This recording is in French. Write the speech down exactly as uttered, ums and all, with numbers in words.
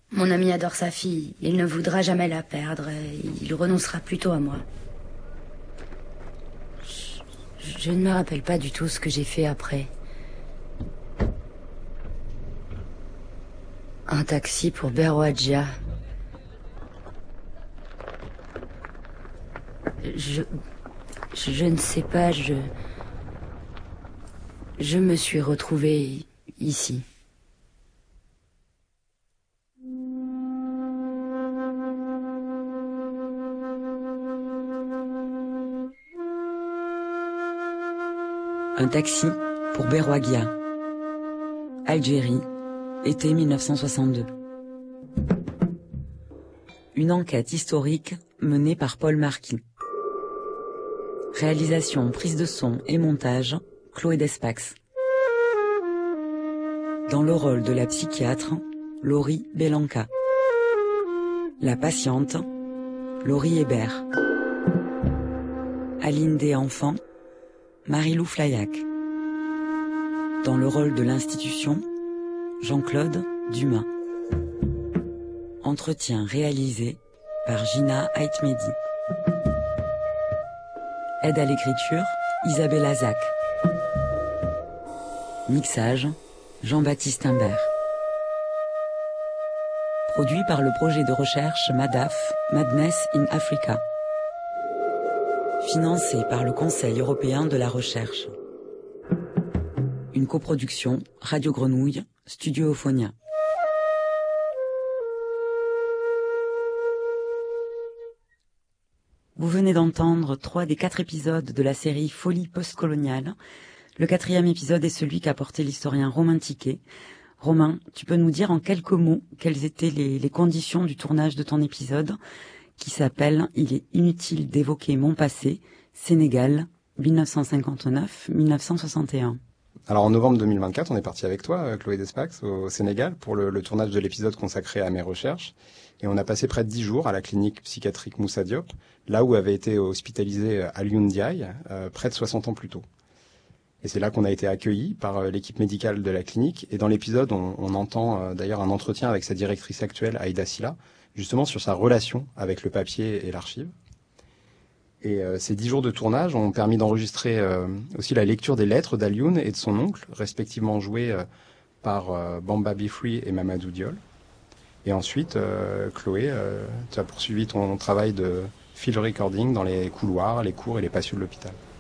Mon ami adore sa fille. Il ne voudra jamais la perdre. Il renoncera plutôt à moi. Je, je ne me rappelle pas du tout ce que j'ai fait après. Un taxi pour Berwajia. Je, je... Je ne sais pas, je... Je me suis retrouvée ici. Un taxi pour Berwajia. Algérie, été mille neuf cent soixante-deux. Une enquête historique menée par Paul Marquis. Réalisation, prise de son et montage, Chloé Despax. Dans le rôle de la psychiatre, Laurie Belanca. La patiente, Laurie Hébert. Aline des enfants, Marie-Lou Flaillac. Dans le rôle de l'institution, Jean-Claude Dumas. Entretien réalisé par Gina Aitmedi. Aide à l'écriture, Isabelle Azac. Mixage, Jean-Baptiste Imbert. Produit par le projet de recherche MADAF, Madness in Africa. Financé par le Conseil européen de la recherche. Une coproduction Radio Grenouille, Studio Euphonia. Vous venez d'entendre trois des quatre épisodes de la série Folie postcoloniale. Le quatrième épisode est celui qu'a porté l'historien Romain Tiquet. Romain, tu peux nous dire en quelques mots quelles étaient les, les conditions du tournage de ton épisode qui s'appelle « Il est inutile d'évoquer mon passé, Sénégal, mille neuf cent cinquante-neuf à mille neuf cent soixante et un ». Alors en novembre deux mille vingt-quatre, on est parti avec toi, Chloé Despax, au Sénégal, pour le, le tournage de l'épisode consacré à mes recherches. Et on a passé près de dix jours à la clinique psychiatrique Moussa Diop, là où avait été hospitalisé Alioune Diaye, euh, près de soixante ans plus tôt. Et c'est là qu'on a été accueillis par euh, l'équipe médicale de la clinique. Et dans l'épisode, on, on entend euh, d'ailleurs un entretien avec sa directrice actuelle, Aïda Silla, justement sur sa relation avec le papier et l'archive. Et euh, ces dix jours de tournage ont permis d'enregistrer euh, aussi la lecture des lettres d'Alioune et de son oncle, respectivement joués euh, par euh, Bamba Bifree et Mamadou Diol. Et ensuite, euh, Chloé, euh, tu as poursuivi ton travail de field recording dans les couloirs, les cours et les patios de l'hôpital.